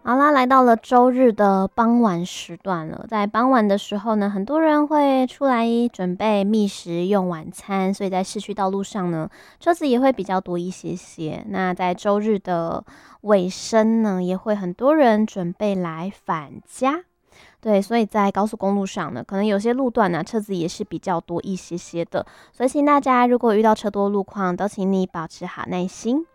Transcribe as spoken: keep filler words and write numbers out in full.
好啦，来到了周日的傍晚时段了。在傍晚的时候呢，很多人会出来准备觅食用晚餐，所以在市区道路上呢，车子也会比较多一些些。那在周日的尾声呢，也会很多人准备来返家。对，所以在高速公路上呢，可能有些路段呢，车子也是比较多一些些的。所以请大家如果遇到车多路况，都请你保持好耐心。